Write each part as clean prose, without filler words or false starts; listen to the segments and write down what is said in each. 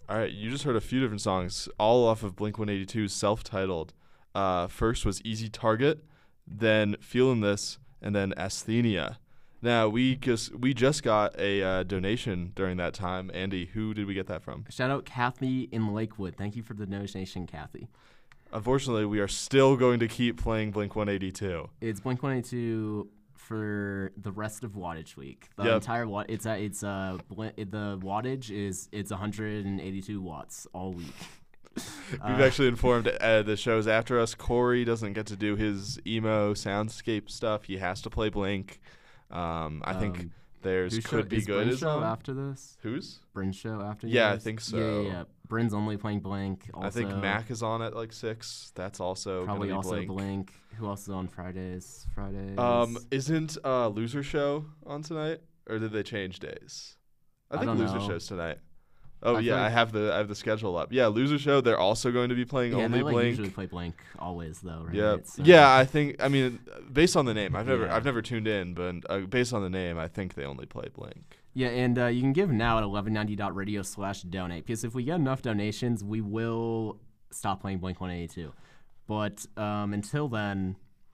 All right, you just heard a few different songs, all off of Blink-182's self-titled. First was Easy Target, then Feelin' This, and then Asthenia. Now, we just got a donation during that time. Andy, who did we get that from? Shout out Kathy in Lakewood. Thank you for the donation, Kathy. Unfortunately, we are still going to keep playing Blink-182. It's Blink-182 for the rest of Wattage Week. The entire the wattage it's 182 watts all week. We've actually informed the shows after us. Corey doesn't get to do his emo soundscape stuff. He has to play Blink. I think theirs could be good Bryn's as show well. after this? Who's? Bryn's show after Yeah, yours? I think so. Yeah. Bryn's only playing Blink. Also, I think Mac is on at like 6. That's also probably gonna be also Blink. Who else is on Fridays? Isn't Loser Show on tonight, or did they change days? I think don't Loser know. Show's tonight. Oh I yeah, feel I have the schedule up. Yeah, Loser Show. They're also going to be playing Yeah, only they Blink. usually play Blink always though, right? Yeah, So- yeah. I mean, based on the name, I've Yeah. never tuned in, but based on the name, I think they only play Blink. Yeah, and you can give now at 1190.radio/donate, because if we get enough donations, we will stop playing Blink-182. But until then,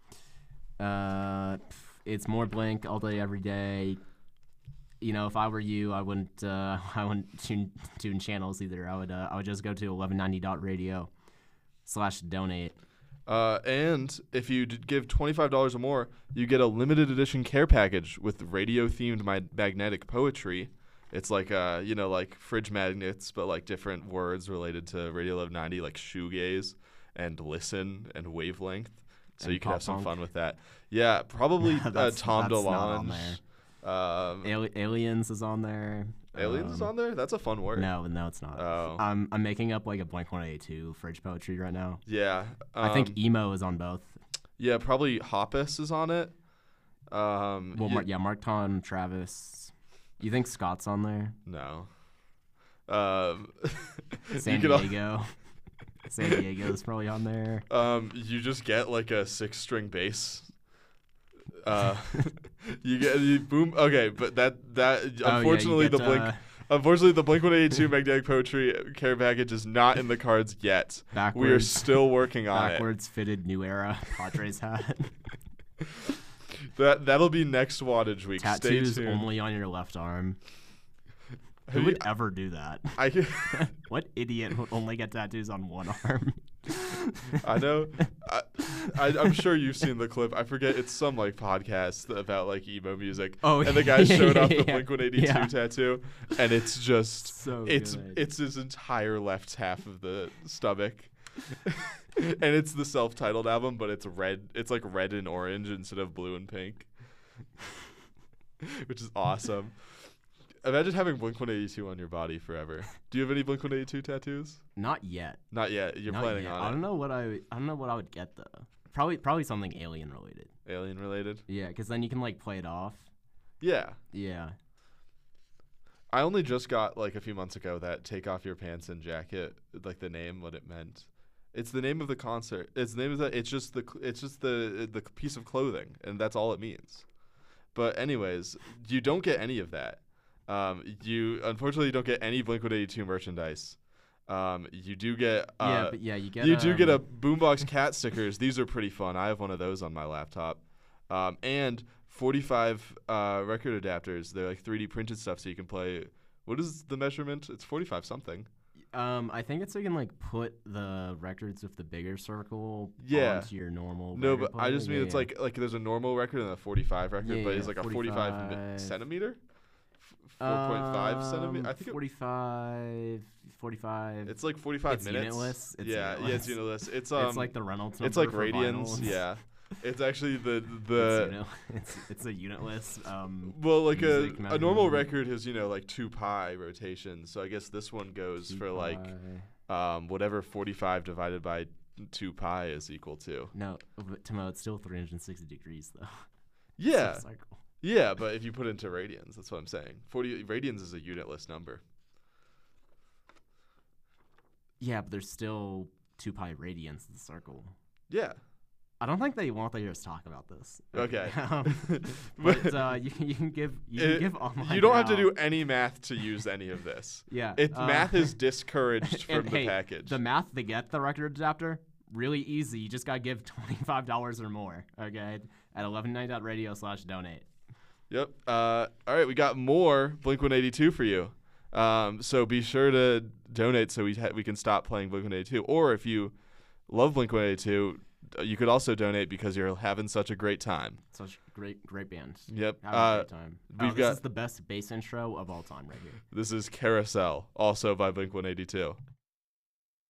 it's more Blink all day, every day. You know, if I were you, I wouldn't tune channels either. I would just go to 1190.radio/donate. And if you give $25 or more, you get a limited edition care package with radio-themed magnetic poetry. It's like like fridge magnets, but like different words related to Radio 1190, like shoegaze and listen and wavelength. So And you can have some pop fun with that. Yeah, probably Tom that's not on DeLonge. there. Um, Aliens is on there. Aliens is on there? That's a fun word. No, it's not. Oh. I'm making up like a Blink-182 fridge poetry right now. Yeah. I think emo is on both. Yeah, probably Hoppus is on it. Mark Tom, Travis. You think Scott's on there? No. San you could Diego. San Diego's probably on there. You just get like a 6-string bass. You boom. Okay, but that unfortunately unfortunately the Blink-182 magnetic poetry care package is not in the cards yet. We are still working on backwards fitted New Era Padres hat. That'll be next Wattage Week. Tattoos Stay tuned. only on your left arm. Who would ever do that? What idiot would only get tattoos on one arm? I know. I'm sure you've seen the clip. I forget. It's some like podcast about like emo music. Oh, and the guy showed off the yeah. Blink-182 tattoo, and it's just So it's good. it's his entire left half of the stomach, and it's the self-titled album, but it's red. It's like red and orange instead of blue and pink, which is awesome. Imagine having Blink-182 on your body forever. Do you have any Blink-182 tattoos? Not yet. Not yet. You're Not planning yet. on I it. don't know what I would get though. Probably something alien related. Alien related? Yeah, because then you can like play it off. Yeah. Yeah. I only just got like a few months ago that "Take Off Your Pants and Jacket," like the name, what it meant. It's the name of the concert. It's the name of the. It's just the piece of clothing, and that's all it means. But anyways, you don't get any of that. You unfortunately don't get any Blink-182 merchandise. You do get. You get. You do get a Boombox Cat stickers. These are pretty fun. I have one of those on my laptop. And 45 record adapters. They're like 3D printed stuff, so you can play. What is the measurement? It's 45 something. I think it's so you can like put the records with the bigger circle onto your normal. No, record but I just player. mean it's like there's a normal record and a 45 record, but it's like a 45 45 centimeter. 4.5 centimeter. I think 45. it's like 45 It's minutes. unitless. It's yeah, unitless. it's unitless. It's It's like the Reynolds number It's like for radians. vinyls. Yeah. It's actually the it's a unitless. well, like music a normal measurement. record has like 2 pi rotations. So I guess this one goes for like whatever 45 divided by 2 pi is equal to. No, but Timo, it's still 360 degrees though. Yeah. It's a cycle. Yeah, but if you put it into radians, that's what I'm saying. 40 radians is a unitless number. Yeah, but there's still 2 pi radians in the circle. Yeah. I don't think they want to hear us talk about this. Okay. But you can give online. You don't have to now. do any math to use any of this. Yeah. Math is discouraged from and the hey, package. The math to get the record adapter, really easy. You just got to give $25 or more, okay, at 1190.radio/donate. Yep. All right, we got more Blink-182 for you. So be sure to donate so we can stop playing Blink-182. Or if you love Blink-182, you could also donate because you're having such a great time. Such great band. Yep. Having a great time. This is the best bass intro of all time right here. This is Carousel, also by Blink-182.